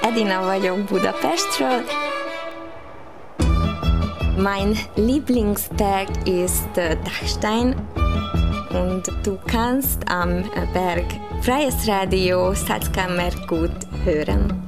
Edina vagyok Budapestről. Mein Lieblingstag ist Dachstein und du kannst am Berg Freies Radio Salzkammergut hören.